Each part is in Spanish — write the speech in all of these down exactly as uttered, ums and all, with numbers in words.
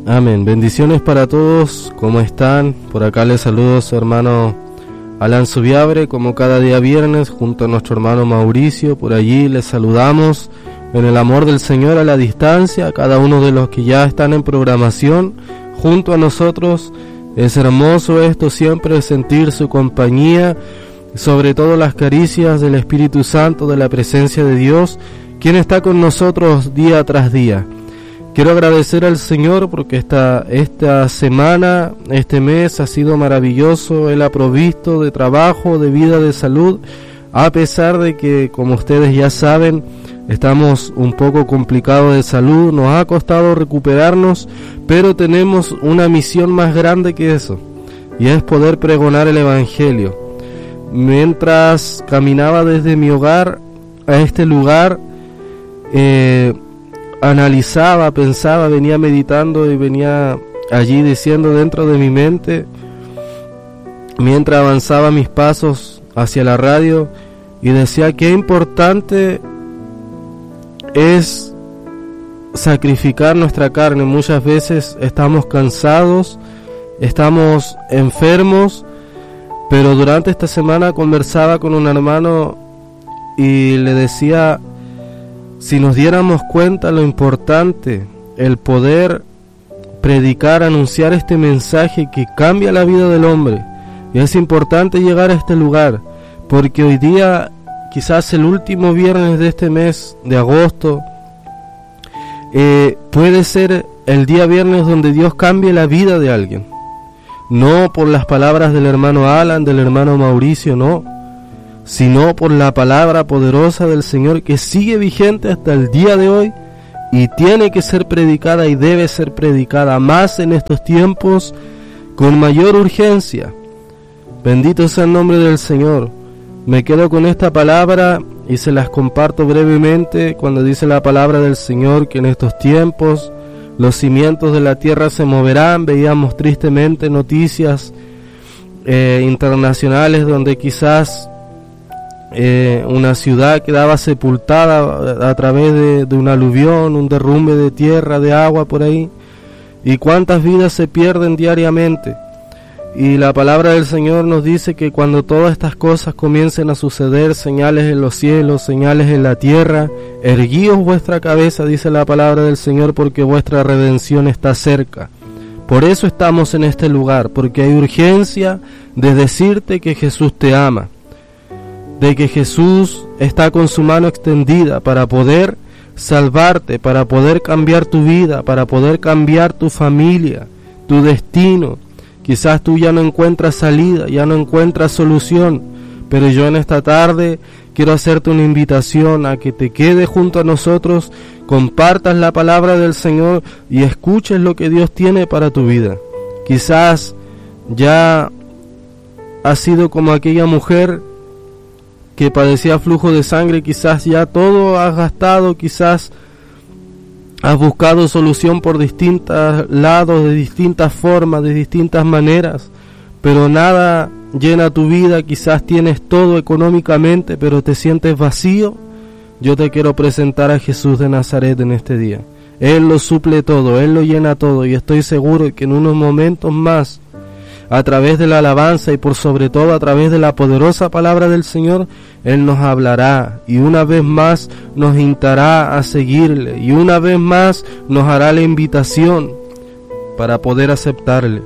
Amén. Bendiciones para todos. ¿Cómo están? Por acá les saludo a su hermano Alan Subiabre, como cada día viernes, junto a nuestro hermano Mauricio. Por allí les saludamos en el amor del Señor a la distancia, a cada uno de los que ya están en programación junto a nosotros. Es hermoso esto, siempre sentir su compañía, sobre todo las caricias del Espíritu Santo, de la presencia de Dios, quien está con nosotros día tras día. Quiero agradecer al Señor porque esta, esta semana, este mes ha sido maravilloso. Él ha provisto de trabajo, de vida, de salud, a pesar de que, como ustedes ya saben, estamos un poco complicados de salud, nos ha costado recuperarnos, pero tenemos una misión más grande que eso, y es poder pregonar el Evangelio. Mientras caminaba desde mi hogar a este lugar, eh, analizaba, pensaba, venía meditando y venía allí diciendo dentro de mi mente, mientras avanzaba mis pasos hacia la radio, y decía qué importante es sacrificar nuestra carne. Muchas veces estamos cansados, estamos enfermos, pero durante esta semana conversaba con un hermano y le decía, si nos diéramos cuenta lo importante, el poder predicar, anunciar este mensaje que cambia la vida del hombre, y es importante llegar a este lugar, porque hoy día, quizás el último viernes de este mes de agosto, eh, puede ser el día viernes donde Dios cambie la vida de alguien, no por las palabras del hermano Alan, del hermano Mauricio, no, sino por la palabra poderosa del Señor que sigue vigente hasta el día de hoy y tiene que ser predicada y debe ser predicada más en estos tiempos con mayor urgencia. Bendito sea el nombre del Señor. Me quedo con esta palabra y se las comparto brevemente cuando dice la palabra del Señor que en estos tiempos los cimientos de la tierra se moverán. Veíamos tristemente noticias eh, internacionales donde quizás Eh, una ciudad quedaba sepultada a, a través de, de un aluvión, un derrumbe de tierra, de agua por ahí, y cuántas vidas se pierden diariamente. Y la palabra del Señor nos dice que cuando todas estas cosas comiencen a suceder, señales en los cielos, señales en la tierra, erguíos vuestra cabeza, dice la palabra del Señor, porque vuestra redención está cerca. Por eso estamos en este lugar, porque hay urgencia de decirte que Jesús te ama, de que Jesús está con su mano extendida para poder salvarte, para poder cambiar tu vida, para poder cambiar tu familia, tu destino. Quizás tú ya no encuentras salida, ya no encuentras solución, pero yo en esta tarde quiero hacerte una invitación a que te quedes junto a nosotros, compartas la palabra del Señor y escuches lo que Dios tiene para tu vida. Quizás ya has sido como aquella mujer que padecía flujo de sangre, quizás ya todo has gastado, quizás has buscado solución por distintos lados, de distintas formas, de distintas maneras, pero nada llena tu vida. Quizás tienes todo económicamente, pero te sientes vacío. Yo te quiero presentar a Jesús de Nazaret en este día. Él lo suple todo, Él lo llena todo, y estoy seguro que en unos momentos más, a través de la alabanza y por sobre todo a través de la poderosa palabra del Señor, Él nos hablará y una vez más nos instará a seguirle y una vez más nos hará la invitación para poder aceptarle.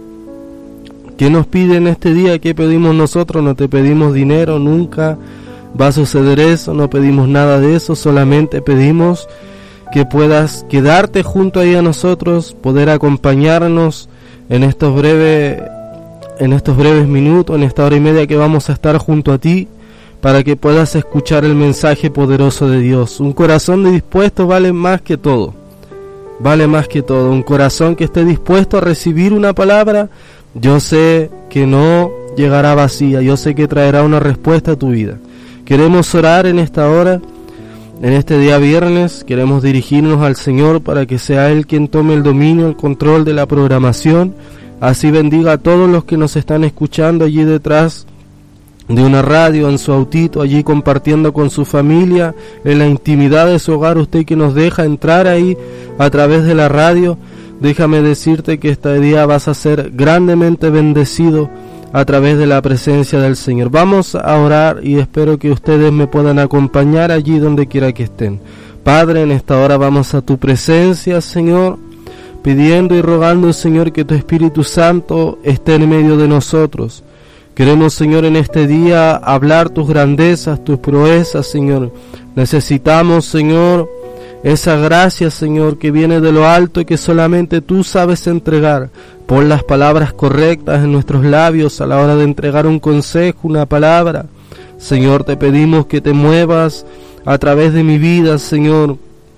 ¿Qué nos pide en este día? ¿Qué pedimos nosotros? No te pedimos dinero, nunca va a suceder eso, no pedimos nada de eso, solamente pedimos que puedas quedarte junto ahí a nosotros, poder acompañarnos en estos breves en estos breves minutos, en esta hora y media que vamos a estar junto a ti, para que puedas escuchar el mensaje poderoso de Dios. Un corazón dispuesto vale más que todo, vale más que todo. Un corazón que esté dispuesto a recibir una palabra, yo sé que no llegará vacía, yo sé que traerá una respuesta a tu vida. Queremos orar en esta hora, en este día viernes, queremos dirigirnos al Señor para que sea Él quien tome el dominio, el control de la programación. Así bendiga a todos los que nos están escuchando allí detrás de una radio, en su autito, allí compartiendo con su familia, en la intimidad de su hogar, usted que nos deja entrar ahí a través de la radio. déjame decirte que este día vas a ser grandemente bendecido a través de la presencia del Señor. Vamos a orar y espero que ustedes me puedan acompañar allí donde quiera que estén. Padre, en esta hora vamos a tu presencia, Señor, pidiendo y rogando, Señor, que tu Espíritu Santo esté en medio de nosotros. Queremos, Señor, en este día hablar tus grandezas, tus proezas, Señor. Necesitamos, Señor, esa gracia, Señor, que viene de lo alto y que solamente tú sabes entregar. Pon las palabras correctas en nuestros labios a la hora de entregar un consejo, una palabra. Señor, te pedimos que te muevas a través de mi vida, Señor.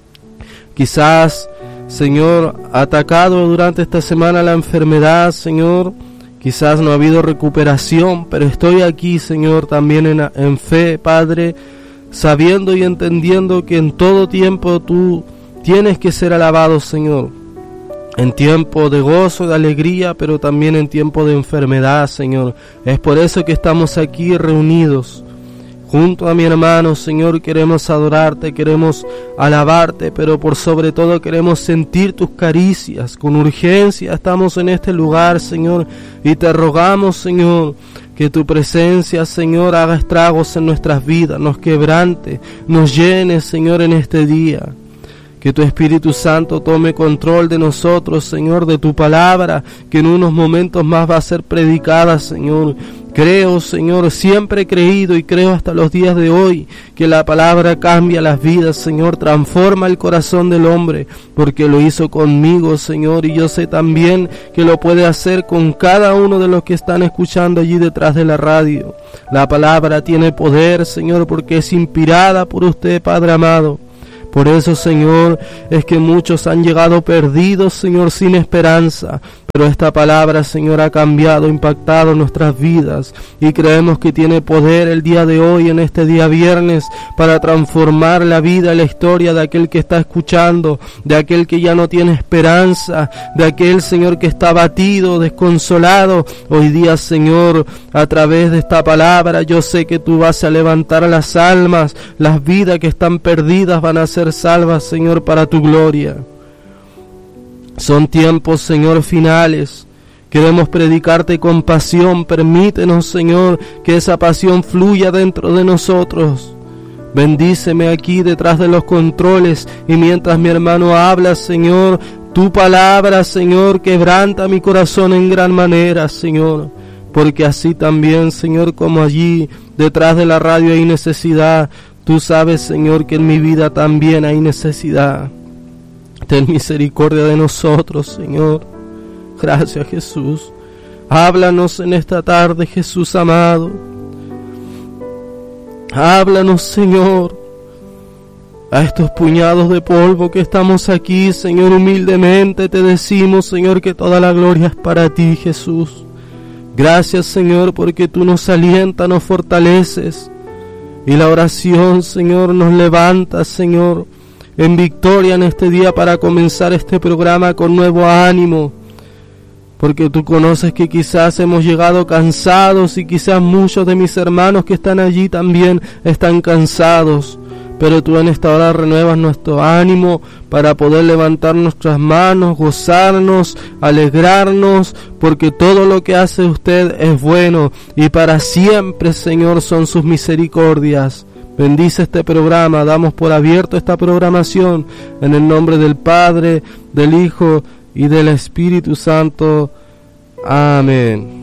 Quizás, Señor, atacado durante esta semana la enfermedad, Señor. Quizás no ha habido recuperación, pero estoy aquí, Señor, también en, en fe, Padre, sabiendo y entendiendo que en todo tiempo tú tienes que ser alabado, Señor. En tiempo de gozo, de alegría, pero también en tiempo de enfermedad, Señor. Es por eso que estamos aquí reunidos. Junto a mi hermano, Señor, queremos adorarte, queremos alabarte, pero por sobre todo queremos sentir tus caricias. Con urgencia estamos en este lugar, Señor, y te rogamos, Señor, que tu presencia, Señor, haga estragos en nuestras vidas, nos quebrante, nos llene, Señor, en este día. Que tu Espíritu Santo tome control de nosotros, Señor, de tu palabra, que en unos momentos más va a ser predicada, Señor. Creo, Señor, siempre he creído y creo hasta los días de hoy que la palabra cambia las vidas, Señor, transforma el corazón del hombre, porque lo hizo conmigo, Señor, y yo sé también que lo puede hacer con cada uno de los que están escuchando allí detrás de la radio. La palabra tiene poder, Señor, porque es inspirada por usted, Padre amado. Por eso, Señor, es que muchos han llegado perdidos, Señor, sin esperanza. Pero esta palabra, Señor, ha cambiado, impactado nuestras vidas. Y creemos que tiene poder el día de hoy, en este día viernes, para transformar la vida y la historia de aquel que está escuchando, de aquel que ya no tiene esperanza, de aquel, Señor, que está abatido, desconsolado. Hoy día, Señor, a través de esta palabra, yo sé que tú vas a levantar a las almas, las vidas que están perdidas van a ser salvas, Señor, para tu gloria. Son tiempos, Señor, finales. Queremos predicarte con pasión. Permítenos, Señor, que esa pasión fluya dentro de nosotros. Bendíceme aquí detrás de los controles, y mientras mi hermano habla, Señor, tu palabra, Señor, quebranta mi corazón en gran manera, Señor. Porque así también, Señor, como allí detrás de la radio hay necesidad, tú sabes, Señor, que en mi vida también hay necesidad. Ten misericordia de nosotros, Señor. Gracias, Jesús. Háblanos en esta tarde, Jesús amado. Háblanos, Señor. A estos puñados de polvo que estamos aquí, Señor, humildemente te decimos, Señor, que toda la gloria es para ti, Jesús. Gracias, Señor, porque tú nos alientas, nos fortaleces. Y la oración, Señor, nos levanta, Señor, en victoria en este día para comenzar este programa con nuevo ánimo. Porque tú conoces que quizás hemos llegado cansados y quizás muchos de mis hermanos que están allí también están cansados. Pero tú en esta hora renuevas nuestro ánimo para poder levantar nuestras manos, gozarnos, alegrarnos, porque todo lo que hace usted es bueno y para siempre, Señor, son sus misericordias. Bendice este programa, damos por abierto esta programación en el nombre del Padre, del Hijo y del Espíritu Santo. Amén.